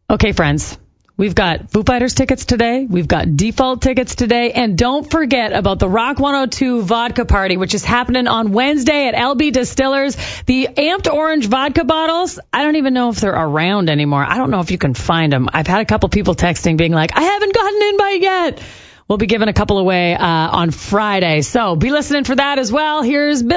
Okay, friends. We've got Foo Fighters tickets today. We've got Default tickets today. And don't forget about the Rock 102 vodka party, which is happening on Wednesday at LB Distillers. The Amped Orange vodka bottles, I don't even know if they're around anymore. I don't know if you can find them. I've had a couple people texting being like, I haven't gotten an invite yet. We'll be giving a couple away on Friday. So be listening for that as well. Here's Bill.